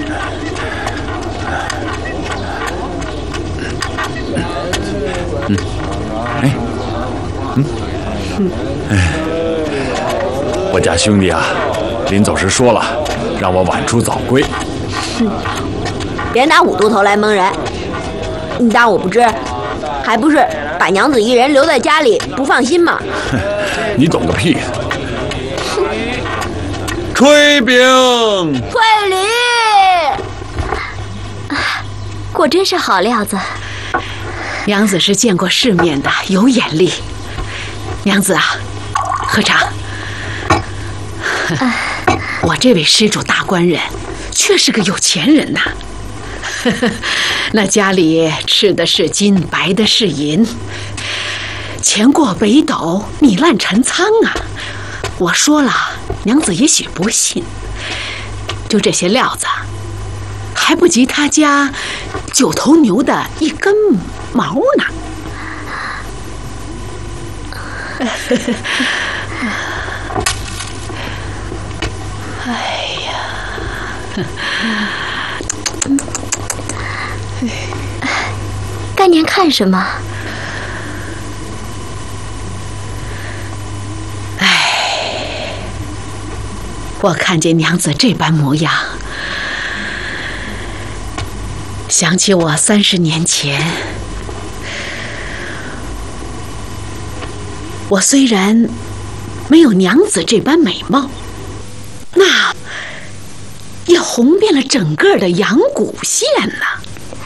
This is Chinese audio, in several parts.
我家兄弟啊，临走时说了，让我晚出早归。 别拿五毒头来蒙人，你当我不知？还不是把娘子一人留在家里不放心吗？ 你懂个屁！炊饼， 会礼， 果真是好料子。 娘子是见过世面的，有眼力。娘子啊，喝茶。我这位施主大官人，却是个有钱人呐。那家里吃的是金，白的是银，钱过北斗，米烂陈仓啊！我说了，娘子也许不信，就这些料子，还不及他家9头牛的一根毛呢。哎呀， 干娘看什么？ 我看见娘子这般模样，想起我30年前，我虽然没有娘子这般美貌，那也红遍了整个的阳谷县呐。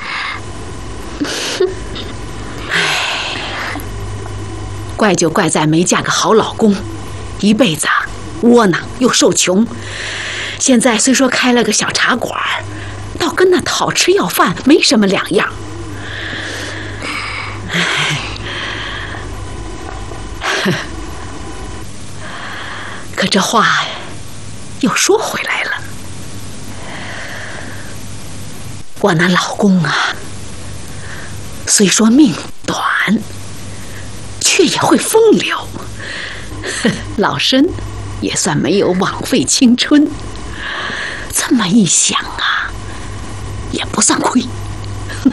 怪就怪在没嫁个好老公，一辈子窝囊又受穷。现在虽说开了个小茶馆，倒跟那讨吃要饭没什么两样。可这话又说回来了，我那老公啊，虽说命短，却也会风流，老身也算没有枉费青春。这么一想啊，也不算亏。